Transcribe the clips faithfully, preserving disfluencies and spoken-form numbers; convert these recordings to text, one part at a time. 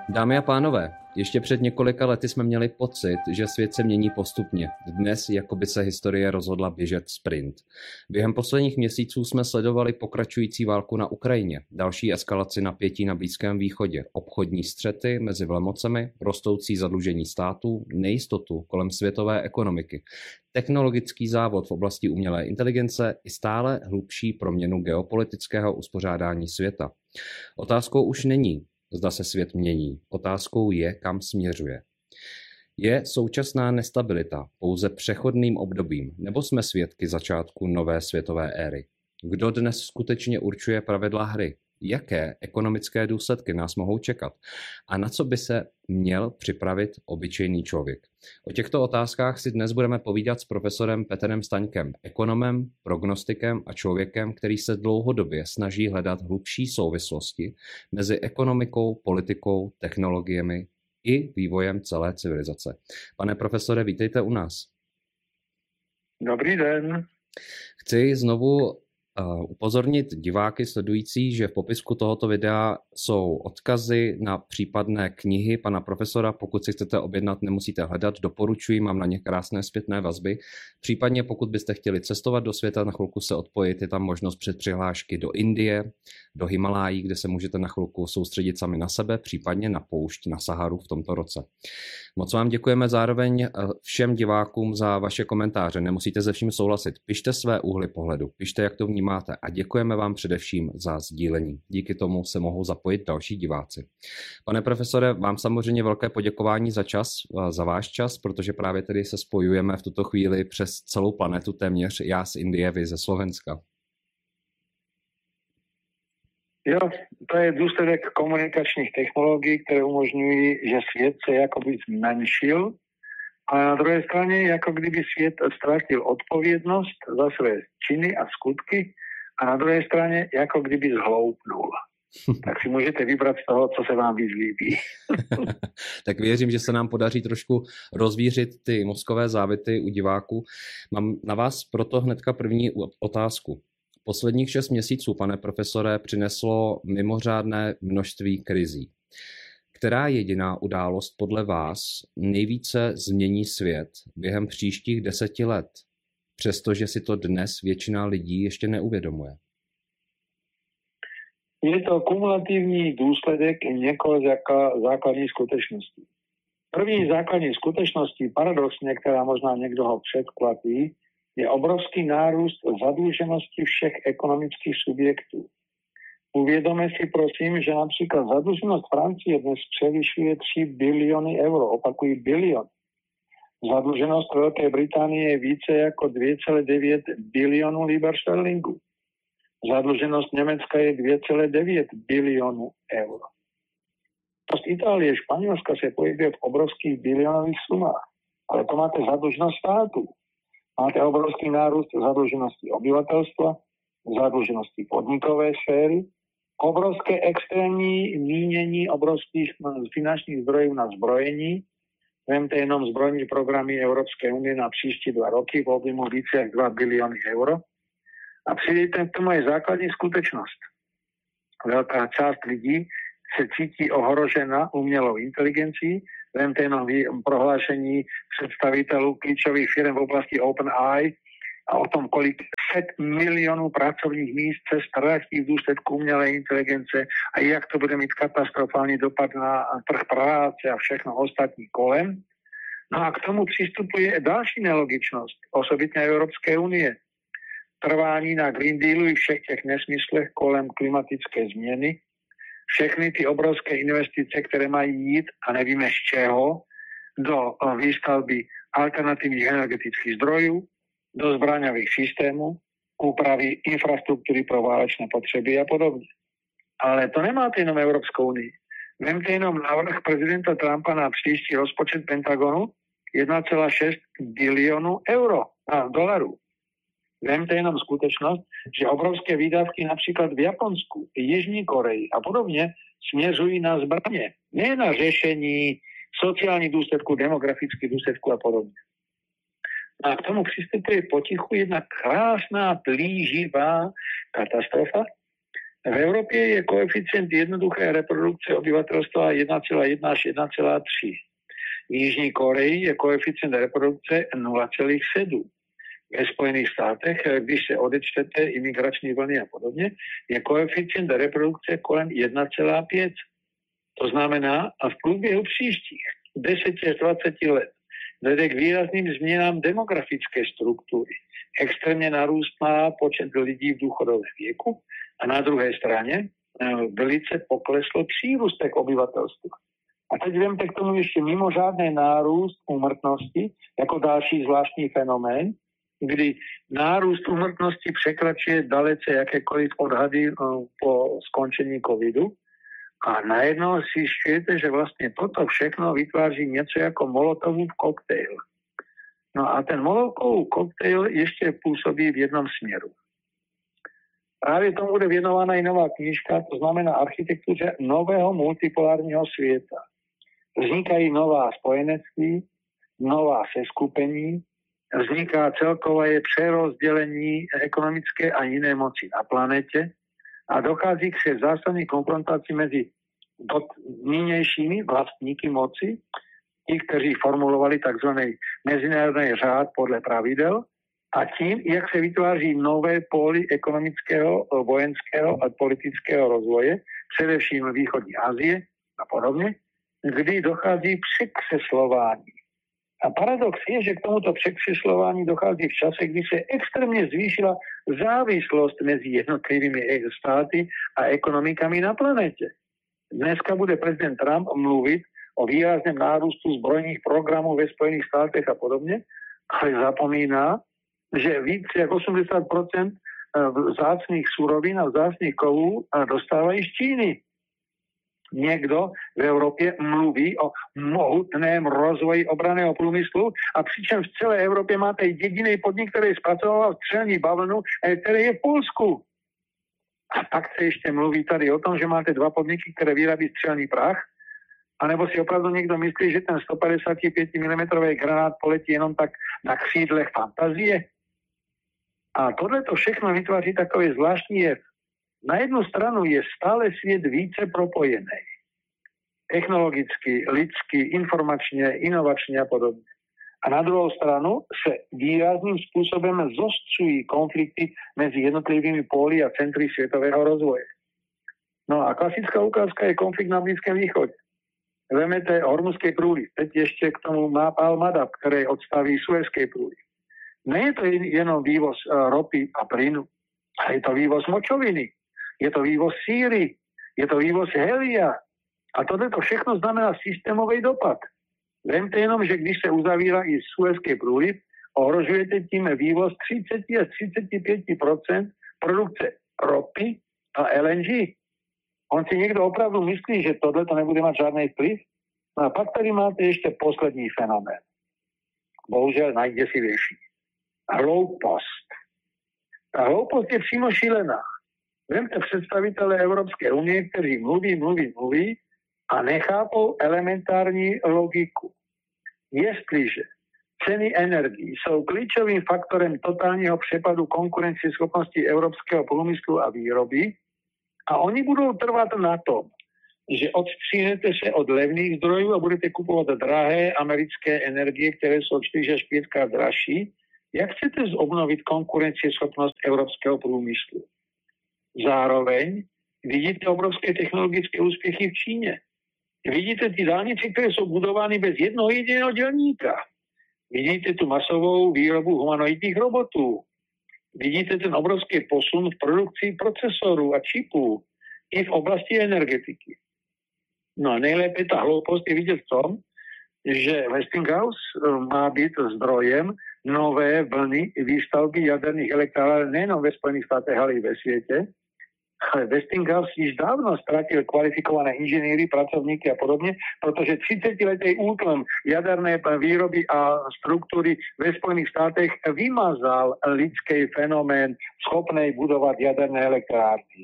Dámy a pánové, ještě před několika lety jsme měli pocit, že svět se mění postupně. Dnes jako by se historie rozhodla běžet sprint. Během posledních měsíců jsme sledovali pokračující válku na Ukrajině, další eskalaci napětí na Blízkém východě, obchodní střety mezi velmocemi, rostoucí zadlužení států, nejistotu kolem světové ekonomiky, technologický závod v oblasti umělé inteligence i stále hlubší proměnu geopolitického uspořádání světa. Otázkou už není, zda se svět mění. Otázkou je, kam směřuje. Je současná nestabilita pouze přechodným obdobím, nebo jsme svědky začátku nové světové éry? Kdo dnes skutečně určuje pravidla hry? Jaké ekonomické důsledky nás mohou čekat? A na co by se měl připravit obyčejný člověk? O těchto otázkách si dnes budeme povídat s profesorem Petrem Staňkem, ekonomem, prognostikem a člověkem, který se dlouhodobě snaží hledat hlubší souvislosti mezi ekonomikou, politikou, technologiemi i vývojem celé civilizace. Pane profesore, vítejte u nás. Dobrý den. Chci znovu Uh, upozornit diváky sledující, že v popisku tohoto videa jsou odkazy na případné knihy pana profesora. Pokud si chcete objednat, nemusíte hledat, doporučuji, mám na ně krásné zpětné vazby. Případně pokud byste chtěli cestovat do světa, na chvilku se odpojit, je tam možnost předpřihlášky do Indie, do Himalájí, kde se můžete na chvilku soustředit sami na sebe, případně na poušť, na Saharu v tomto roce. Moc vám děkujeme zároveň všem divákům za vaše komentáře. Nemusíte se vším souhlasit. Pište své úhly pohledu, pište, jak to vnímáte. Máte a děkujeme vám především za sdílení. Díky tomu se mohou zapojit další diváci. Pane profesore, vám samozřejmě velké poděkování za čas, za váš čas, protože právě tedy se spojujeme v tuto chvíli přes celou planetu téměř, já z Indie, vy ze Slovenska. Jo, to je důsledek komunikačních technologií, které umožňují, že svět se jakoby zmenšil, a na druhé straně, jako kdyby svět ztratil odpovědnost za své činy a skutky, a na druhé straně, jako kdyby zhloupnul. Tak si můžete vybrat z toho, co se vám víc líbí. Tak věřím, že se nám podaří trošku rozvířit ty mozkové závity u diváků. Mám na vás proto hnedka první otázku. Posledních šest měsíců, pane profesore, přineslo mimořádné množství krizí. Která jediná událost podle vás nejvíce změní svět během příštích deseti let, přestože si to dnes většina lidí ještě neuvědomuje? Je to kumulativní důsledek několika základních skutečností. První základní skutečností, paradoxně, která možná někdo ho předkvapí, je obrovský nárůst zadluženosti všech ekonomických subjektů. Uvědomme si prosím, že například zadluženost Francie dnes převyšuje tři biliony euro, opakují bilion. Zadluženost Velké Británie je více jako dvě celé devět bilionů liber sterlingu. Zadluženost Německa je dvě celé devět bilionů euro. Z Itálie, Španělska se pohybuje v obrovských bilionových sumách, ale to máte zadluženost států. Máte obrovský nárůst zadluženosti obyvatelstva, zadluženosti podnikové sféry, obrovské extrémní mínění obrovských finančních zdrojů na zbrojení. Vemte jenom zbrojní programy Evropské unie na příští dva roky v objemu více jak dva biliony euro. A přidejte k tomu je základní skutečnost. Velká část lidí se cítí ohrožena umělou inteligencí. Vemte jenom prohlášení představitelů klíčových firm v oblasti OpenAI a o tom, kolik set milionů pracovních míst se ztratí v důsledku umělé inteligence a jak to bude mít katastrofální dopad na trh práce a všechno ostatní kolem. No a k tomu přistupuje další nelogičnost, osobitně Evropské unie. Trvání na Green Dealu i všech těch nesmyslech kolem klimatické změny, všechny ty obrovské investice, které mají jít, a nevíme z čeho, do výstavby alternativních energetických zdrojů, do zbraňových systémů, úpravy infrastruktury pro válečné potřeby a podobně. Ale to nemáte jenom Evropskou unii. Vemte jenom návrh prezidenta Trumpa na příští rozpočet Pentagonu jedna celá šest bilionu euro a dolarů. Vemte jenom skutečnost, že obrovské výdavky například v Japonsku, Jižní Koreji a podobně směřují na zbraně, ne na řešení sociálních důsledků, demografických důsledků a podobně. A k tomu přistupuje potichu jedna krásná, plíživá katastrofa, V Európe je koeficient jednoduché reprodukcie obyvateľstva jeden celá jeden až jeden celá tri. V Jižní Koreji je koeficient reprodukce nula celá sedm. Ve Spojených státech, když se odečtete imigrační vlny a podobně, je koeficient reprodukce kolem jedna celá pět. To znamená, a v průběhu příštích desať až dvadsať let dojde k výrazným změnám demografické struktury. Extrémně narůstá počet lidí v důchodovém věku a na druhé straně velice poklesl přírůstek obyvatelstva. A teď vemte k tomu ještě mimořádný nárůst úmrtnosti jako další zvláštní fenomén, kdy nárůst úmrtnosti překračuje dalece jakékoliv odhady po skončení covidu. A najednou si zjišťujete, že vlastně toto všechno vytváří něco jako Molotovův koktejl. No a ten Molotovův koktejl ještě působí v jednom směru. Právě tomu bude věnována i nová knížka, to znamená architektuře nového multipolárního světa. Vznikají nová spojenectví, nová seskupení, vzniká celkové přerozdělení ekonomické a jiné moci na planetě a dochází k se zásadní konfrontaci mezi nynějšími vlastníky moci, ti, kteří formulovali takzvaný mezinárodní řád podle pravidel, a tím, jak se vytváří nové póly ekonomického, vojenského a politického rozvoje, především východní Asie a podobně, kdy dochází k překřeslování. A paradox je, že k tomuto překřeslování dochází v čase, kdy se extrémně zvýšila závislost mezi jednotlivými státy a ekonomikami na planetě. Dneska bude prezident Trump mluvit o výrazném nárůstu zbrojních programů ve Spojených státech a podobně, ale zapomíná, že víc jak osmdesát procent vzácných surovin a vzácných kovů dostávají z Číny. Někdo v Evropě mluví o mohutném rozvoji obranného průmyslu a přičemž v celé Evropě máte jediný podnik, který zpracovával střelní bavlnu, který je v Polsku. A pak se ještě mluví tady o tom, že máte dva podniky, které vyrábí střelný prach, anebo si opravdu někdo myslí, že ten sto padesát pět milimetrů granát poletí jenom tak na křídlech fantazie. A tohle to všechno vytváří takový zvláštní jev. Na jednu stranu je stále svět více propojený. Technologicky, lidsky, informačně, inovačně a podobně. A na druhou stranu se výrazným způsobem zostřují konflikty mezi jednotlivými póly a centry světového rozvoje. No a klasická ukázka je konflikt na Blízkém východě. Vemete Hormuzský průliv, teď ještě k tomu má Al-Madab, který odstaví Suezský průliv. Nie je to jenom vývoz ropy a plynu, ale je to vývoz močoviny, je to vývoz síry, je to vývoz helia. A toto všechno znamená systémový dopad. Vemte jenom, že když se uzavírá i Suezský průliv, ohrožujete tím vývoz třicet až třicet pět procent produkce ropy a el en gé. On si někdo opravdu myslí, že tohle to nebude mít žádný vplyv? No a pak tady máte ještě poslední fenomén. Bohužel najděsivější. Hloupost. Ta hloupost je přímo šílená. Vemte představitele Evropské unie, kteří mluví, mluví, mluví a nechápou elementární logiku. Jestliže ceny energií jsou klíčovým faktorem totálního přepadu konkurenceschopnosti evropského průmyslu a výroby a oni budou trvat na tom, že odstřínete se od levných zdrojů a budete kupovat drahé americké energie, které jsou čtyři až pětkrát dražší, jak chcete obnovit konkurenceschopnost evropského průmyslu? Zároveň vidíte obrovské technologické úspěchy v Číně. Vidíte ty dálnice, které jsou budovány bez jednoho jediného dělníka. Vidíte tu masovou výrobu humanoidních robotů. Vidíte ten obrovský posun v produkci procesorů a čipů i v oblasti energetiky. No a nejlépe ta hloupost je vidět v tom, že Westinghouse má být zdrojem nové vlny výstavby jaderných elektráren nejen ve Spojených státech, ale i ve světě. Ale Westinghouse již dávno ztratil kvalifikované inženýry, pracovníky a podobně, protože třicetiletý útlum jaderné výroby a struktury ve Spojených státech vymazal lidský fenomén schopný budovat jaderné elektrárny.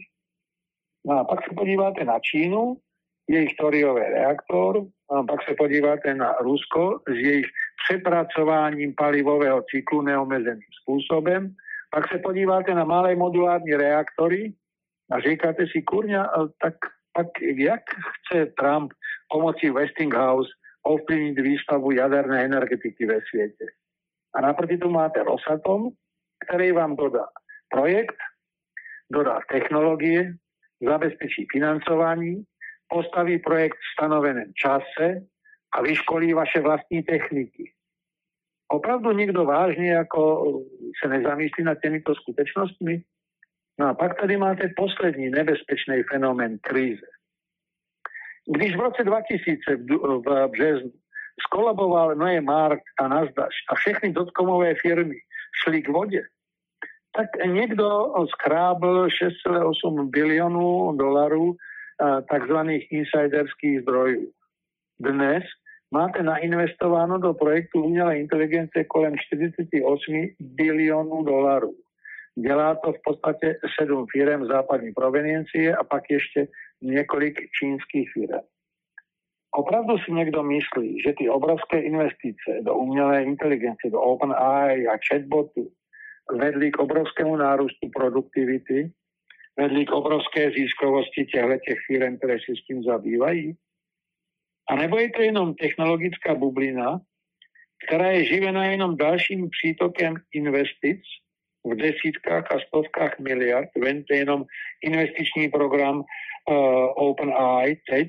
No a pak se podíváte na Čínu, jejich thoriový reaktor, a pak se podíváte na Rusko s jejich přepracováním palivového cyklu neomezeným způsobem, pak se podíváte na malé modulární reaktory, A říkáte si, kurňa, tak, tak jak chce Trump pomocí Westinghouse ovplyvniť výstavbu jadernej energetiky ve sviete? A naproti tomu máte Rosatom, který vám dodá projekt, dodá technologie, zabezpečí financování, postaví projekt v stanoveném čase a vyškolí vaše vlastní techniky. Opravdu nikdo vážně jako se nezamýšlí nad těmito skutečnostmi? No a pak tady máte poslední nebezpečný fenomén kríze. Když v roce dva tisíce v, v březnu skolaboval Noé Mark a Nasdaq a všechny dotcomové firmy šly k vodě, tak někdo skrábl šest celá osm bilionů dolarů takzvaných insiderských zdrojů. Dnes máte nainvestováno do projektu umělé inteligence kolem čtyřicet osm bilionů dolarů. Dělá to v podstatě sedm firem západní proveniencie a pak ještě několik čínských firem. Opravdu si někdo myslí, že ty obrovské investice do umělé inteligence, do OpenAI a chatbotu vedli k obrovskému nárůstu produktivity, vedli k obrovské získovosti těchto firm, které se s tím zabývají? A nebo je to jenom technologická bublina, která je živena jenom dalším přítokem investic v desítkách a stovkách miliard, vente jenom investiční program uh, OpenAI teď,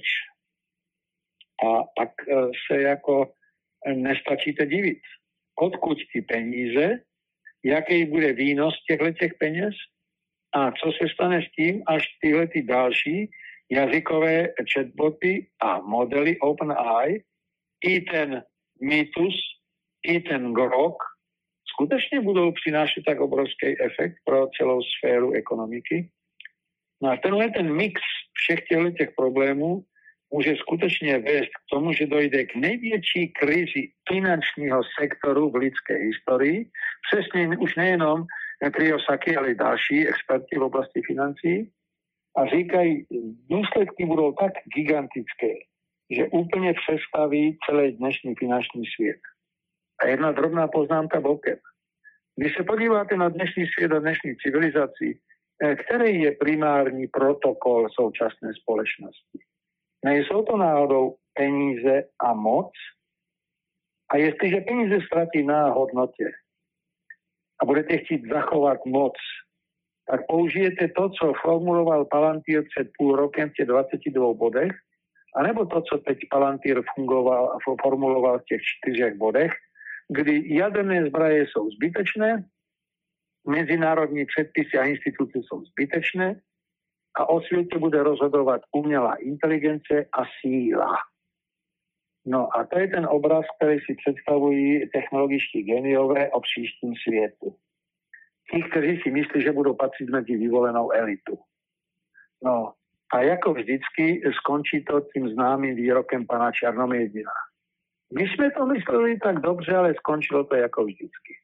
a pak uh, se jako nestačíte divit. Odkud ty peníze, jaký bude výnos těchto peněz a co se stane s tím, až tyhle ty další jazykové chatboty a modely OpenAI, i ten Mythos, i ten Grok skutečně budou přinášet tak obrovský efekt pro celou sféru ekonomiky. No a tenhle ten mix všech těch problémů může skutečně vést k tomu, že dojde k největší krizi finančního sektoru v lidské historii. Přesně už nejenom Kiyosaki, ale i další experti v oblasti financí. A říkají, důsledky budou tak gigantické, že úplně přestaví celý dnešní finanční svět. A jedna drobná poznámka bokem. Když se podíváte na dnešní svět a dnešní civilizaci, který je primární protokol současné společnosti? Nejsou to náhodou peníze a moc? A jestliže peníze ztratí na hodnotě a budete chtít zachovat moc, tak použijete to, co formuloval Palantír před půl rokem v těch dvaceti dvou bodech, anebo to, co teď Palantír fungoval a formuloval v těch čtyřech bodech, kdy jaderné zbraně jsou zbytečné, mezinárodní předpisy a instituce jsou zbytečné a o světě bude rozhodovat umělá inteligence a síla. No a to je ten obraz, který si představují technologičtí geniové o příštím světu. Tí, kteří si myslí, že budou patřit mezi vyvolenou elitu. No a jako vždycky skončí to tím známým výrokem pana Černomyrdina. My jsme to mysleli tak dobře, ale skončilo to jako vždycky.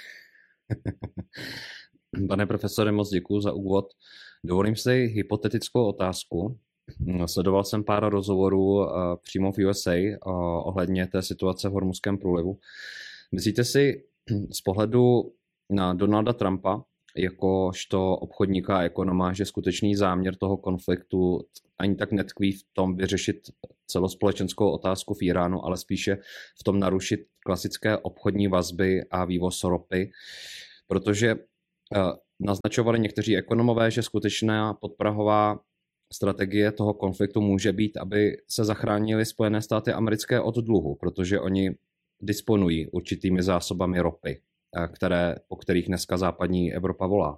Pane profesore, moc děkuji za úvod. Dovolím si hypotetickou otázku. Sledoval jsem pár rozhovorů přímo v U S A ohledně té situace v Hormuzském průlivu. Myslíte si z pohledu na Donalda Trumpa, jakožto obchodníka a ekonoma, že skutečný záměr toho konfliktu ani tak netkví v tom vyřešit celospolečenskou otázku v Iránu, ale spíše v tom narušit klasické obchodní vazby a vývoz ropy, protože naznačovali někteří ekonomové, že skutečná podprahová strategie toho konfliktu může být, aby se zachránili Spojené státy americké od dluhu, protože oni disponují určitými zásobami ropy, které, po kterých dneska západní Evropa volá.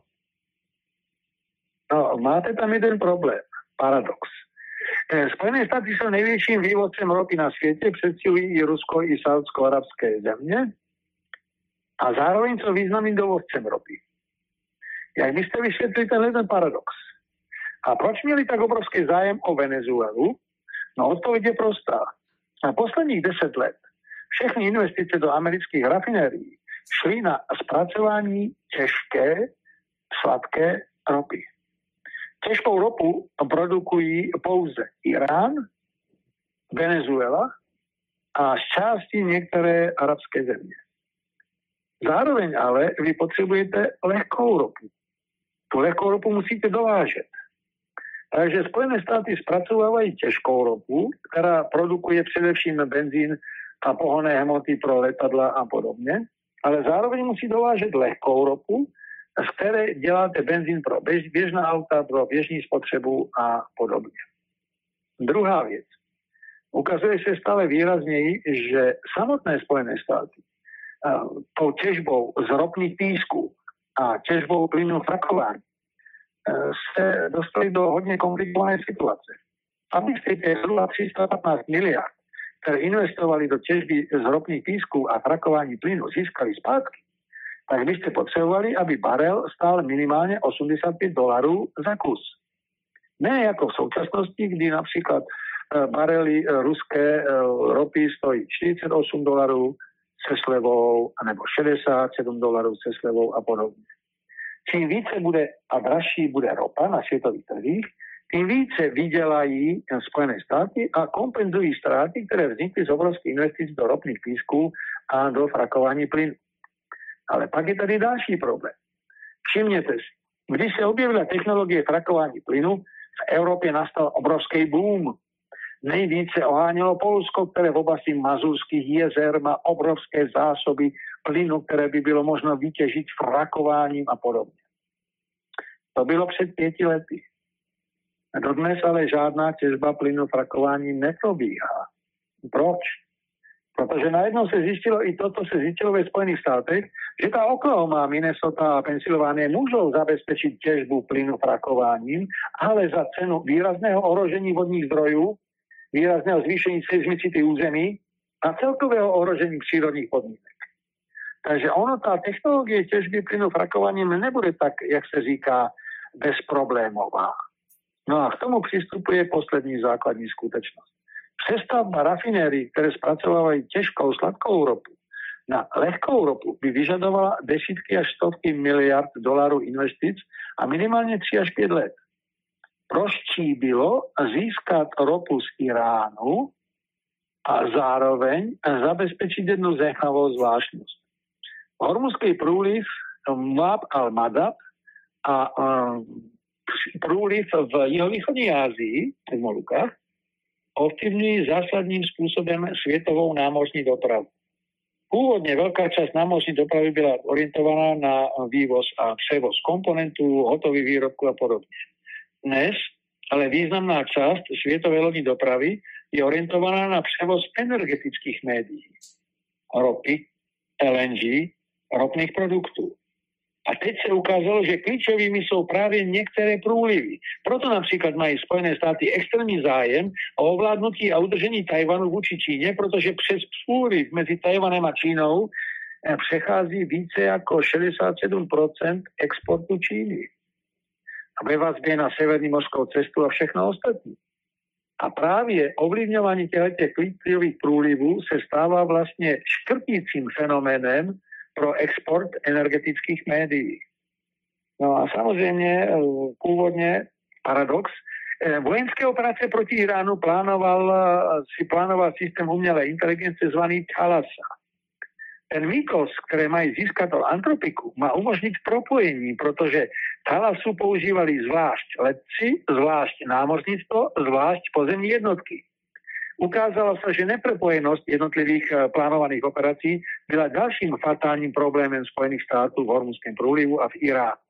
No, máte tam jeden problém, paradox. Spojené státy jsou největším vývozcem ropy na světě, představují i Rusko, i saúdsko-arabské země a zároveň jsou významným dovozcem ropy. Jak byste vysvětlili tenhle ten paradox? A proč měli tak obrovský zájem o Venezuelu? No odpověď je prostá. Na posledních deset let všechny investice do amerických rafinérií šly na zpracování těžké, sladké ropy. Těžkou ropu produkují pouze Irán, Venezuela a z části některé arabské země. Zároveň ale vy potřebujete lehkou ropu. Tu lehkou ropu musíte dovážet. Takže Spojené státy spracovávají těžkou ropu, která produkuje především benzín a pohonné hmoty pro letadla a podobně, ale zároveň musí dovážet lehkou ropu, z které děláte benzín pro běž, běžná auta, pro běžní spotřebu a podobně. Druhá věc. Ukazuje se stále výrazněji, že samotné Spojené státy tou těžbou z ropných písků a těžbou plynu frakování se dostali do hodně komplikované situace. Aby jste těch zhruba tři sta patnáct miliard, které investovali do těžby z ropných písků a frakování plynu, získali zpátky, tak byste potřebovali, aby barel stál minimálně osmdesát pět dolarů za kus. Ne jako v současnosti, kdy například barely ruské ropy stojí čtyřicet osm dolarů se slevou, anebo šedesát sedm dolarů se slevou a podobně. Čím více bude a dražší bude ropa na světových trzích, tím více vydělají Spojené státy a kompenzují ztráty, které vznikly z obrovských investic do ropných písků a do frakování plynu. Ale pak je tady další problém. Všimněte si, když se objevila technologie frakování plynu, v Evropě nastal obrovský boom. Nejvíce ohánělo Polsko, které v oblasti Mazurských jezer má obrovské zásoby plynu, které by bylo možno vytěžit frakováním a podobně. To bylo před pěti lety. Dodnes ale žádná těžba plynu frakováním neprobíhá. Proč? Protože najednou se zjistilo, i toto se zjistilo ve Spojených státech, že ta Oklahoma, Minnesota a Pensylvánie můžou zabezpečit těžbu plynu frakováním, ale za cenu výrazného ohrožení vodních zdrojů, výrazného zvýšení seismicity území a celkového ohrožení přírodních podmínek. Takže ono, ta technologie těžby plynu frakováním nebude tak, jak se říká, bezproblémová. No a k tomu přistupuje poslední základní skutečnost. Přestavba rafinérií, které zpracovávají těžkou sladkou ropu, na lehkou ropu by vyžadovala desítky až stovky miliard dolarů investic a minimálně tři až pět let. Prostší bylo získat ropu z Iránu a zároveň zabezpečit jednu zajímavou zvláštnost. Hormuzský průliv Mab al-Madab a um, průliv v jihovýchodní Asii, v Molukách, ovlivňují zásadním způsobem světovou námořní dopravu. Původně velká část námořní dopravy byla orientovaná na vývoz a převoz komponentů, hotových výrobků a podobně. Dnes ale významná část světové lodní dopravy je orientovaná na převoz energetických médií, ropy, L N G, ropných produktů. A teď se ukázalo, že klíčovými jsou právě některé průlivy. Proto například mají Spojené státy extrémní zájem o ovládnutí a udržení Tajvanu vůči Číně, protože přes průliv mezi Tajvanem a Čínou přechází více jako šedesát sedm procent exportu Číny. A ve vazbě na severní mořskou cestu a všechno ostatní. A právě ovlivňování těchto klíčových průlivů se stává vlastně škrtícím fenoménem pro export energetických médií. No a samozřejmě původně paradox. Vojenské operace proti Iránu plánoval, si plánoval systém umělé inteligence zvaný Thalassa. Ten výkos, které mají získat od Antropiku, má umožnit propojení, protože Thalassu používali zvlášť letci, zvlášť námořnictvo, zvlášť pozemní jednotky. Ukázalo se, že nepropojenost jednotlivých plánovaných operací byla dalším fatálním problémem Spojených států v Hormuzském průlivu a v Iránu.